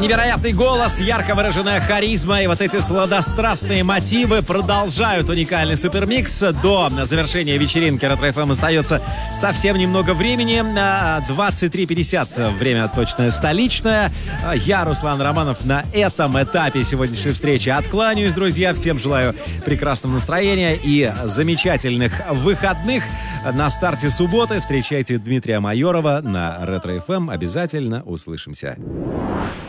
Невероятный голос, ярко выраженная харизма и вот эти сладострастные мотивы продолжают уникальный супермикс. До завершения вечеринки Ретро-ФМ остается совсем немного времени. 23:50 время точное столичное. Я, Руслан Романов, на этом этапе сегодняшней встречи откланяюсь, друзья. Всем желаю прекрасного настроения и замечательных выходных. На старте субботы встречайте Дмитрия Майорова на Ретро-ФМ. Обязательно услышимся.